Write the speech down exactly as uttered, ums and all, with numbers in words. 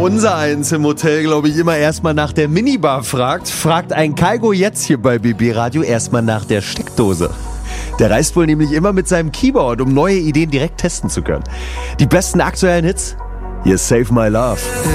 unser Eins im Hotel, glaube ich, immer erstmal nach der Minibar fragt, fragt ein Kaigo jetzt hier bei B B Radio erstmal nach der Steckdose. Der reist wohl nämlich immer mit seinem Keyboard, um neue Ideen direkt testen zu können. Die besten aktuellen Hits? Hier ist Save My Love.